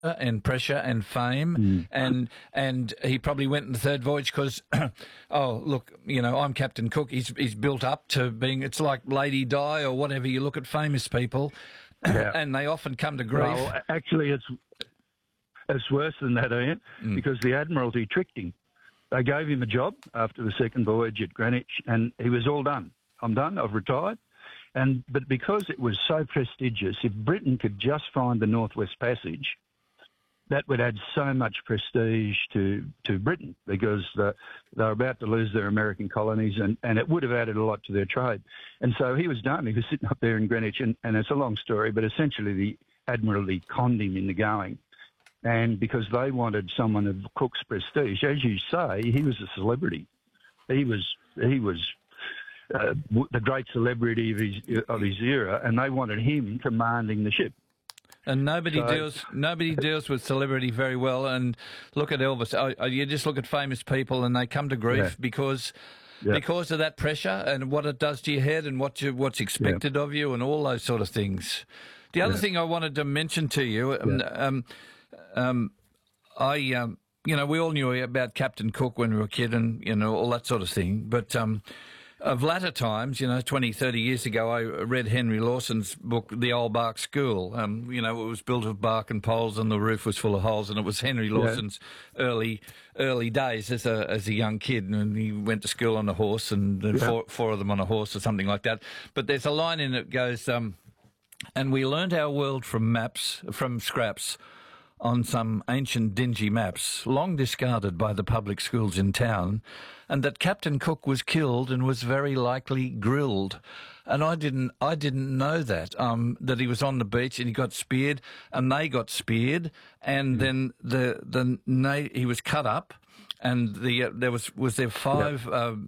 and pressure and fame, and he probably went in the third voyage because, oh look, I'm Captain Cook. He's built up to being. It's like Lady Di or whatever. You look at famous people, and they often come to grief. Well, actually, it's worse than that, Ian, because the Admiralty tricked him. They gave him a job after the second voyage at Greenwich, and he was all done. I'm done. I've retired. But because it was so prestigious, if Britain could just find the Northwest Passage, that would add so much prestige to Britain, because they're about to lose their American colonies, and it would have added a lot to their trade. And so he was done. He was sitting up there in Greenwich, and it's a long story, but essentially the Admiralty conned him into going. And because they wanted someone of Cook's prestige, as you say, he was a celebrity. He was the great celebrity of his era, and they wanted him commanding the ship. And nobody deals with celebrity very well. And look at Elvis. You just look at famous people, and they come to grief because of that pressure and what it does to your head and what's expected of you and all those sort of things. The other thing I wanted to mention to you. We all knew about Captain Cook when we were a kid and, all that sort of thing. But of latter times, 20, 30 years ago, I read Henry Lawson's book, The Old Bark School. It was built of bark and poles and the roof was full of holes. And it was Henry Lawson's early days as a young kid. And he went to school on a horse, and four of them on a horse or something like that. But there's a line in it that goes, and we learnt our world from scraps, on some ancient dingy maps, long discarded by the public schools in town, and that Captain Cook was killed and was very likely grilled. And I didn't know that he was on the beach and he got speared, and they got speared, and then he was cut up. And there was five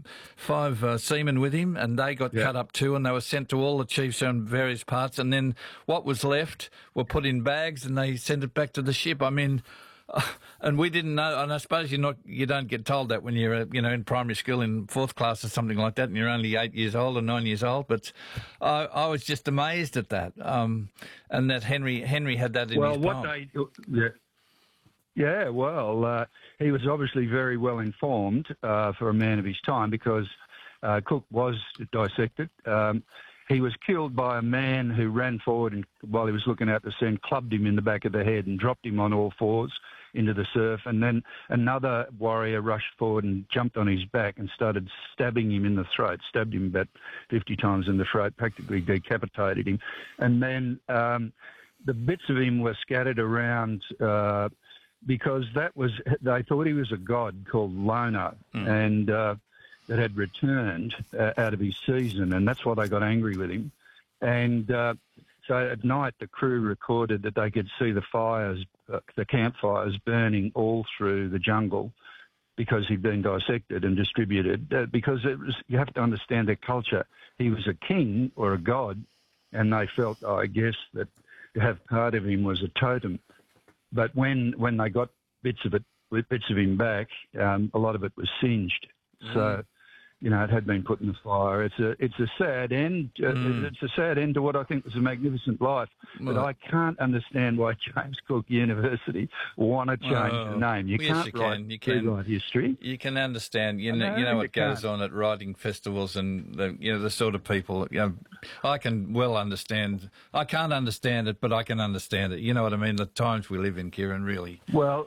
seamen with him, and they got cut up too, and they were sent to all the chiefs on various parts. And then what was left were put in bags, and they sent it back to the ship. I mean, and we didn't know. And I suppose you don't get told that when you're in primary school in fourth class or something like that, and you're only 8 years old or 9 years old. But I was just amazed at that, and that Henry had that in his poem. Yeah, well, he was obviously very well informed for a man of his time, because Cook was dissected. He was killed by a man who ran forward and, while he was looking out to sea, and clubbed him in the back of the head and dropped him on all fours into the surf. And then another warrior rushed forward and jumped on his back and started stabbing him in the throat, stabbed him about 50 times in the throat, practically decapitated him. And then the bits of him were scattered around because they thought he was a god called Lono, and that had returned out of his season, and that's why they got angry with him. And so at night, the crew recorded that they could see the campfires burning all through the jungle, because he'd been dissected and distributed. Because you have to understand their culture. He was a king or a god, and they felt, I guess, that to have part of him was a totem. But when they got bits of him back, a lot of it was singed. So, it had been put in the fire. It's a sad end. It's a sad end to what I think was a magnificent life. But I can't understand why James Cook University want to change the name. You can't rewrite history. You can understand. You know what goes on at writing festivals, and the sort of people. I can well understand. I can't understand it, but I can understand it. You know what I mean? The times we live in, Kieran. Really. Well.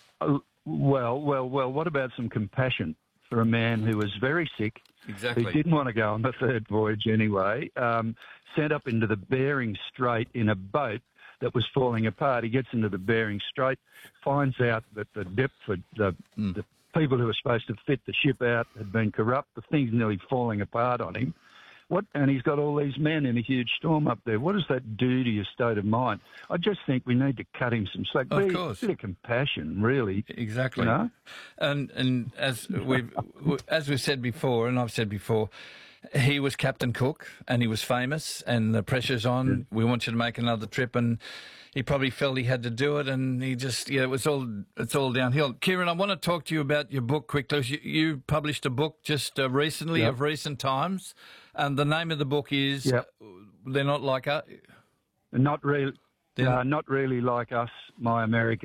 What about some compassion for a man who was very sick, exactly, who didn't want to go on the third voyage anyway, sent up into the Bering Strait in a boat that was falling apart. He gets into the Bering Strait, finds out that the people who were supposed to fit the ship out had been corrupt. The thing's nearly falling apart on him. And he's got all these men in a huge storm up there. What does that do to your state of mind? I just think we need to cut him some slack. Of course. A bit of compassion, really. Exactly. And as we've said before, and I've said before, he was Captain Cook, and he was famous, and the pressure's on. Yeah. We want you to make another trip, and he probably felt he had to do it, and he just, it's all downhill. Kieran, I want to talk to you about your book quickly. You published a book just recently, of recent times, and the name of the book is They're Not Like Us. Not Then Not really like us, my American